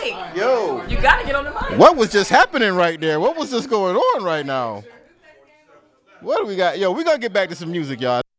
mic. Yo, You gotta get on the mic. what was just happening right there? What was just going on right now? What do we got? Yo, we gonna get back to some music, y'all.